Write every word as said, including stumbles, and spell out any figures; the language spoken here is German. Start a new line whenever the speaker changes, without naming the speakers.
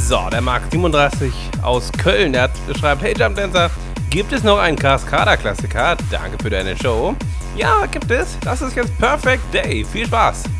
So, der Mark siebenunddreißig aus Köln, der hat schreibt, hey Jump Dancer, gibt es noch einen Cascada-Klassiker? Danke für deine Show. Ja, gibt es. Das ist jetzt Perfect Day. Viel Spaß.